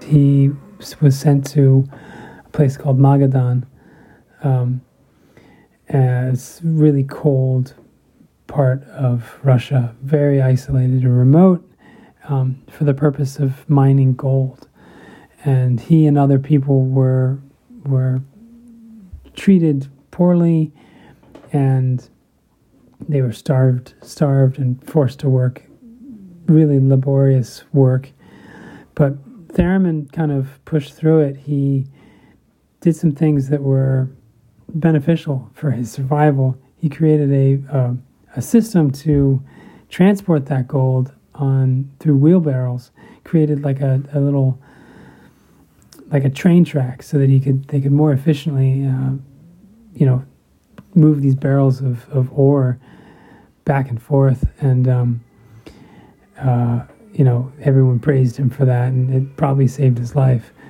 He was sent to a place called Magadan, as really cold part of Russia, very isolated and remote, for the purpose of mining gold. And he and other people were treated poorly, and they were starved and forced to work really laborious work. But Theremin kind of pushed through it. He did some things that were beneficial for his survival. He created a system to transport that gold through wheelbarrows. Created like a little, like a train track, so that they could more efficiently move these barrels of ore back and forth. And everyone praised him for that, and it probably saved his life.